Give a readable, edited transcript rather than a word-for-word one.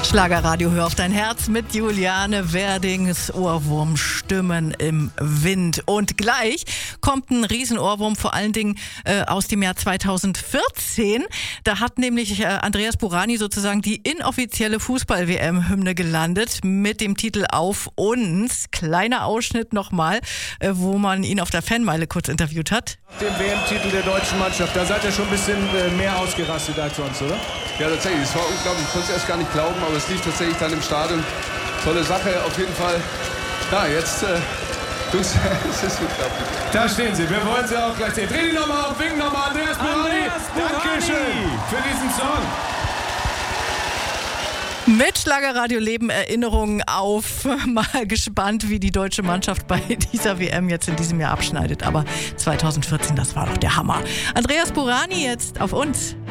Schlagerradio, hör auf dein Herz mit Juliane Werdings Ohrwurm Stimmen im Wind. Und gleich kommt ein Riesenohrwurm, vor allen Dingen aus dem Jahr 2014. Da hat nämlich Andreas Burani sozusagen die inoffizielle Fußball-WM-Hymne gelandet mit dem Titel Auf uns. Kleiner Ausschnitt nochmal, wo man ihn auf der Fanmeile kurz interviewt hat. Den WM-Titel der deutschen Mannschaft, da seid ihr schon ein bisschen mehr ausgerastet als sonst, oder? Ja, tatsächlich, es war unglaublich, ich konnte es erst gar nicht glauben, aber es lief tatsächlich dann im Stadion. Tolle Sache, auf jeden Fall. Ja, jetzt, es ist unglaublich. Da stehen sie, wir wollen sie auch gleich sehen. Dreh die nochmal auf, winken nochmal, Andreas Burani. Dankeschön für diesen Song. Mit Schlagerradio Leben Erinnerungen auf. Mal gespannt, wie die deutsche Mannschaft bei dieser WM jetzt in diesem Jahr abschneidet. Aber 2014, das war doch der Hammer. Andreas Burani jetzt auf uns.